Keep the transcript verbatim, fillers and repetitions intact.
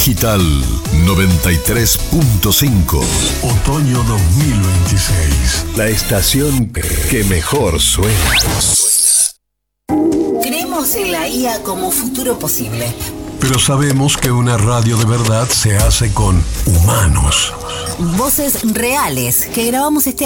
Digital noventa y tres punto cinco. Otoño dos mil veintiséis. La estación que mejor suena. Creemos en la I A como futuro posible. Pero sabemos que una radio de verdad se hace con humanos. Voces reales que grabamos este